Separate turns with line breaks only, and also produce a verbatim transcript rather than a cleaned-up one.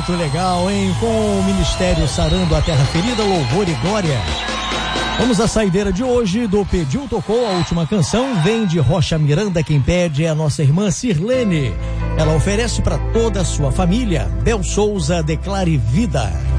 Muito legal, hein? Com o Ministério Sarando a Terra Ferida, Louvor e Glória. Vamos à saideira de hoje do Pediu Tocou, a última canção vem de Rocha Miranda, quem pede é a nossa irmã Sirlene. Ela oferece para toda a sua família. Bel Souza, Declare Vida.